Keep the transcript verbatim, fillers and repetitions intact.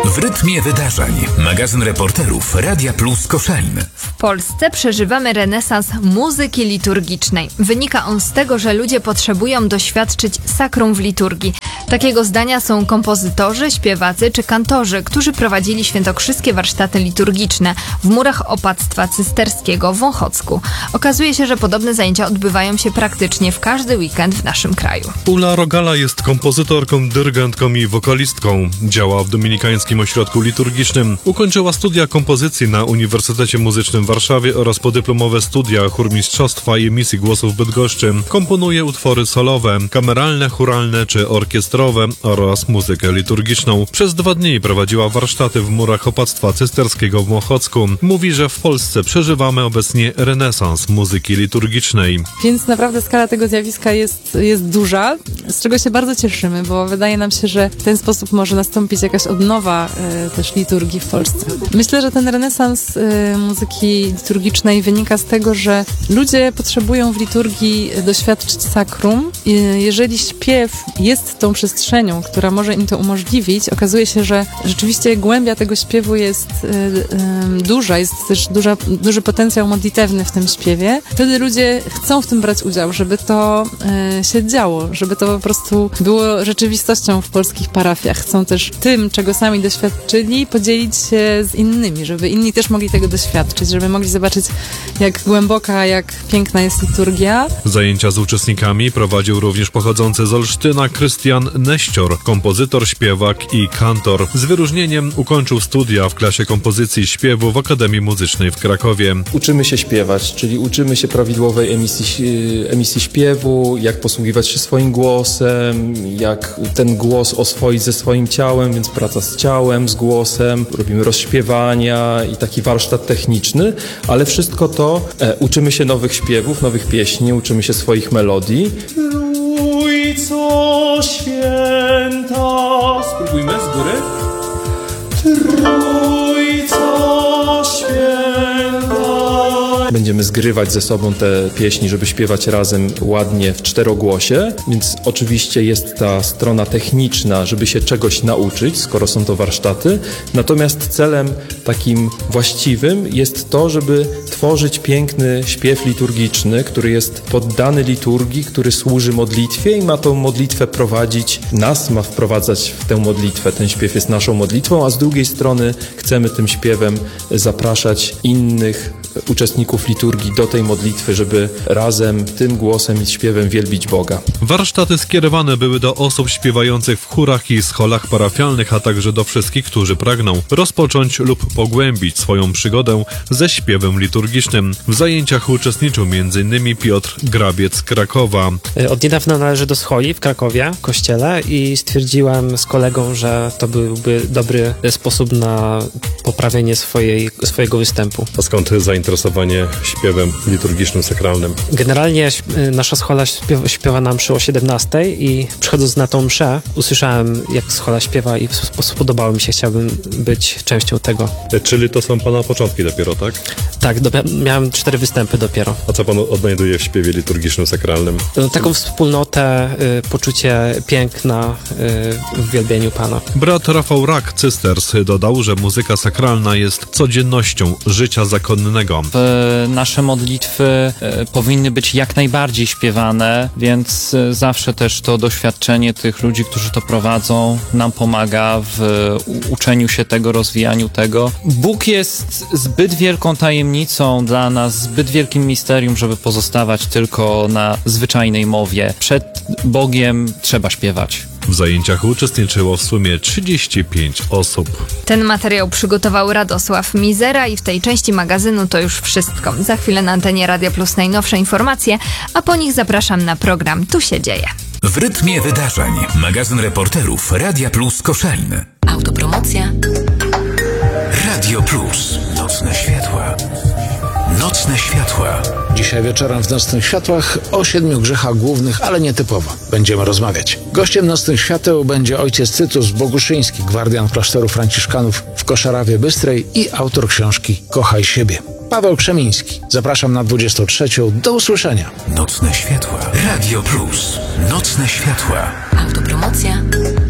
W rytmie wydarzeń. Magazyn reporterów Radia Plus Koszalin. W Polsce przeżywamy renesans muzyki liturgicznej. Wynika on z tego, że ludzie potrzebują doświadczyć sakrum w liturgii. Takiego zdania są kompozytorzy, śpiewacy czy kantorzy, którzy prowadzili świętokrzyskie warsztaty liturgiczne w murach opactwa cysterskiego w Wąchocku. Okazuje się, że podobne zajęcia odbywają się praktycznie w każdy weekend w naszym kraju. Ula Rogala jest kompozytorką, dyrygentką i wokalistką. Działa w Dominikańskim Ośrodku Liturgicznym. Ukończyła studia kompozycji na Uniwersytecie Muzycznym w Warszawie oraz podyplomowe studia chórmistrzostwa i emisji głosu w Bydgoszczy. Komponuje utwory solowe, kameralne, chóralne czy orkiestrowe oraz muzykę liturgiczną. Przez dwa dni prowadziła warsztaty w murach opactwa cysterskiego w Wąchocku. Mówi, że w Polsce przeżywamy obecnie renesans muzyki liturgicznej. Więc naprawdę skala tego zjawiska jest, jest duża, z czego się bardzo cieszymy, bo wydaje nam się, że w ten sposób może nastąpić jakaś odnowa y, też liturgii w Polsce. Myślę, że ten renesans y, muzyki liturgicznej wynika z tego, że ludzie potrzebują w liturgii doświadczyć sakrum. I jeżeli śpiew jest tą przestrzenią, która może im to umożliwić, okazuje się, że rzeczywiście głębia tego śpiewu jest y, y, duża, jest też duża, duży potencjał modlitewny w tym śpiewie. Wtedy ludzie chcą w tym brać udział, żeby to y, się działo, żeby to po prostu było rzeczywistością w polskich parafiach. Chcą też tym, czego sami doświadczyli, podzielić się z innymi, żeby inni też mogli tego doświadczyć, żeby mogli zobaczyć, jak głęboka, jak piękna jest liturgia. Zajęcia z uczestnikami prowadził również pochodzący z Olsztyna Krystian Neścior, kompozytor, śpiewak i kantor. Z wyróżnieniem ukończył studia w klasie kompozycji i śpiewu w Akademii Muzycznej w Krakowie. Uczymy się śpiewać, czyli uczymy się prawidłowej emisji, emisji śpiewu, jak posługiwać się swoim głosem, jak ten głos oswoić ze swoim ciałem, więc praca z ciałem, z głosem, robimy rozśpiewania i taki warsztat techniczny, ale wszystko to e, uczymy się nowych śpiewów, nowych pieśni, uczymy się swoich melodii. Trójco święta. Spróbujmy z góry. Trójco święta. Będziemy zgrywać ze sobą te pieśni, żeby śpiewać razem ładnie w czterogłosie, więc oczywiście jest ta strona techniczna, żeby się czegoś nauczyć, skoro są to warsztaty. Natomiast celem takim właściwym jest to, żeby tworzyć piękny śpiew liturgiczny, który jest poddany liturgii, który służy modlitwie i ma tą modlitwę prowadzić, nas ma wprowadzać w tę modlitwę. Ten śpiew jest naszą modlitwą, a z drugiej strony chcemy tym śpiewem zapraszać innych uczestników liturgii do tej modlitwy, żeby razem tym głosem i śpiewem wielbić Boga. Warsztaty skierowane były do osób śpiewających w chórach i scholach parafialnych, a także do wszystkich, którzy pragną rozpocząć lub pogłębić swoją przygodę ze śpiewem liturgicznym. W zajęciach uczestniczył między innymi Piotr Grabiec z Krakowa. Od niedawna należę do scholi w Krakowie, w kościele, i stwierdziłem z kolegą, że to byłby dobry sposób na poprawienie swojej, swojego występu. A skąd zainteresowanie śpiewem liturgicznym, sakralnym? Generalnie nasza schola śpiewa, śpiewa nam mszy o siedemnastej i przychodząc na tą mszę usłyszałem, jak schola śpiewa i spodobało mi się, chciałbym być częścią tego. Czyli to są pana początki dopiero, tak? Tak, do, miałem cztery występy dopiero. A co pan odnajduje w śpiewie liturgicznym, sakralnym? Taką wspólnotę, y, poczucie piękna y, w wielbieniu Pana. Brat Rafał Rak Cysters dodał, że muzyka sakralna jest codziennością życia zakonnego. Nasze modlitwy powinny być jak najbardziej śpiewane, więc zawsze też to doświadczenie tych ludzi, którzy to prowadzą, nam pomaga w uczeniu się tego, rozwijaniu tego. Bóg jest zbyt wielką tajemnicą dla nas, zbyt wielkim misterium, żeby pozostawać tylko na zwyczajnej mowie. Przed Bogiem trzeba śpiewać. W zajęciach uczestniczyło w sumie trzydzieści pięć osób. Ten materiał przygotował Radosław Mizera i w tej części magazynu to już wszystko. Za chwilę na antenie Radia Plus najnowsze informacje, a po nich zapraszam na program Tu się dzieje. W rytmie wydarzeń. Magazyn reporterów Radia Plus Koszalin. Autopromocja. Radio Plus. Nocne światła. Nocne światła. Dzisiaj wieczorem w Nocnych Światłach o siedmiu grzechach głównych, ale nietypowo. Będziemy rozmawiać. Gościem Nocnych Świateł będzie ojciec Tytus Boguszyński, gwardian klasztoru franciszkanów w Koszarawie Bystrej i autor książki Kochaj siebie. Paweł Krzemiński. Zapraszam na dwudziestą trzecią. Do usłyszenia. Nocne światła. Radio Plus. Nocne światła. Autopromocja.